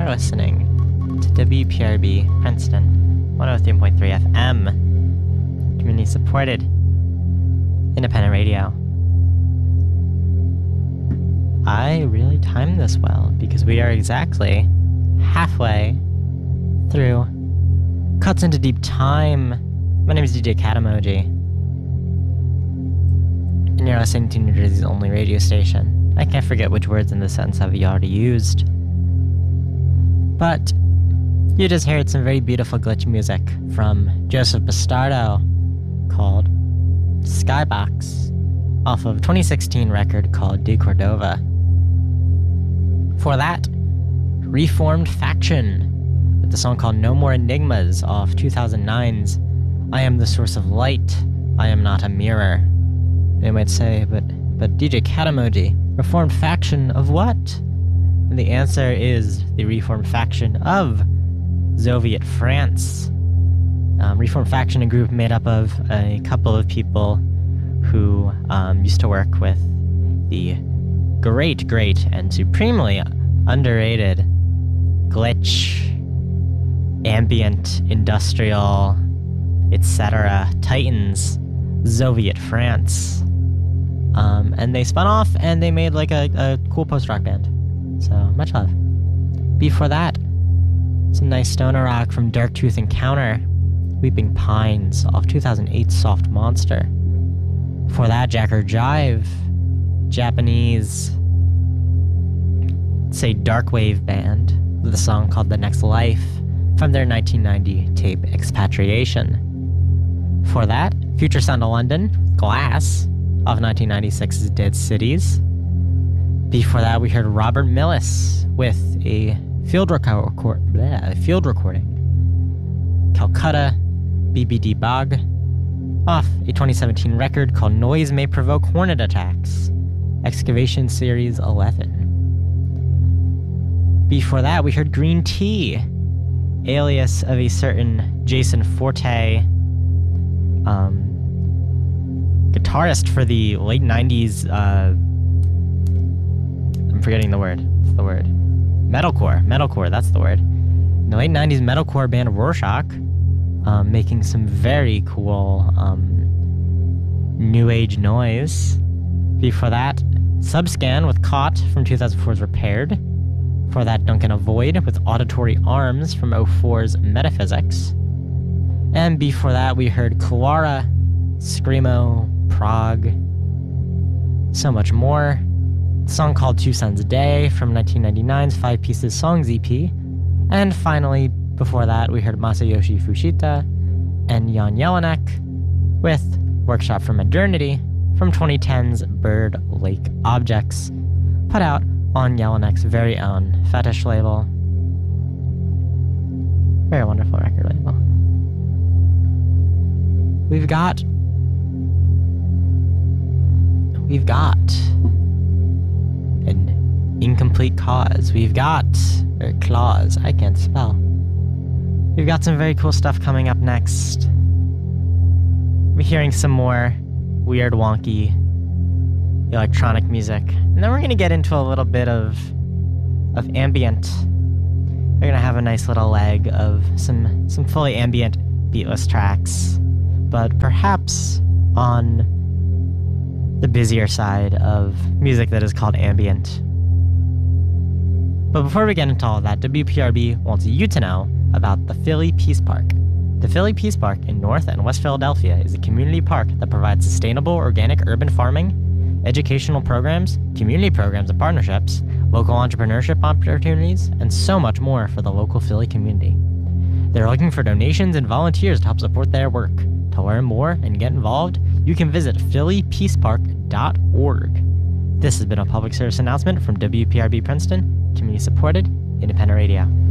are listening to WPRB Princeton 103.3 FM, community-supported, independent radio. I really timed this well because we are exactly halfway through Cuts into Deep Time. My name is DJ Catamoji, and you're listening to New Jersey's only radio station. I can't forget which words in the sentence have you already used, but you just heard some very beautiful glitch music from Joseph Bastardo called Skybox off of a 2016 record called De Cordova. For that, Reformed Faction with the song called No More Enigmas off 2009's I Am the Source of Light, I Am Not a Mirror. They might say, but DJ Catamoji, Reformed Faction of what? And the answer is the Reformed Faction of Soviet France. Reformed Faction, a group made up of a couple of people who used to work with the great and supremely underrated glitch, ambient, industrial, etc. titans, Soviet France. And they spun off and they made like a cool post-rock band. So, much love. Before that, some nice stoner rock from Darktooth Encounter, Weeping Pines off 2008's Soft Monster. Before that, Jacker Jive, Japanese, say darkwave band with a song called The Next Life from their 1990 tape Expatriation. Before that, Future Sound of London, Glass off 1996's Dead Cities. Before that, we heard Robert Millis with a field recording. Calcutta, BBD Bog, off a 2017 record called Noise May Provoke Hornet Attacks, Excavation Series 11. Before that, we heard Green Tea, alias of a certain Jason Forte, guitarist for the late 90s, I'm forgetting the word. What's the word? Metalcore, that's the word. In the late 90s metalcore band Rorschach, making some very cool new age noise. Before that, Subscan with Caught from 2004's Repaired. For that, Duncan Avoid with Auditory Arms from 04's Metaphysics. And before that, we heard Clara, Screamo, Prague, so much more. A song called Two Suns a Day from 1999's 5 Pieces Songs EP. And finally, before that, we heard Masayoshi Fushita and Jan Jelinek with Workshop for Modernity from 2010's Bird Lake Objects, put out on Jelinek's very own Fetish label. Very wonderful record label. We've got an incomplete cause. Clause. I can't spell. We've got some very cool stuff coming up next. We're hearing some more weird, wonky electronic music. And then we're going to get into a little bit of ambient. We're going to have a nice little leg of some fully ambient beatless tracks, but perhaps on the busier side of music that is called ambient. But before we get into all of that, WPRB wants you to know about the Philly Peace Park. The Philly Peace Park in North and West Philadelphia is a community park that provides sustainable organic urban farming, educational programs, community programs and partnerships, local entrepreneurship opportunities, and so much more for the local Philly community. They're looking for donations and volunteers to help support their work. To learn more and get involved, you can visit phillypeacepark.org. This has been a public service announcement from WPRB Princeton, community-supported, independent radio.